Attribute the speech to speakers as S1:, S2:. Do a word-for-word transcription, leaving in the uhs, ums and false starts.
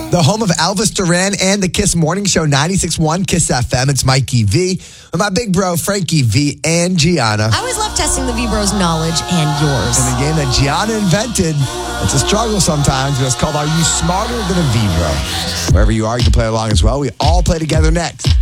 S1: The home of Elvis Duran and the Kiss Morning Show, ninety-six point one Kiss F M. It's Mikey V with my big bro, Frankie V and Gianna.
S2: I always love testing the V-Bros' knowledge and yours.
S1: In a game that Gianna invented. It's a struggle sometimes, but it's called Are You Smarter Than a V-Bro? Wherever you are, you can play along as well. We all play together next.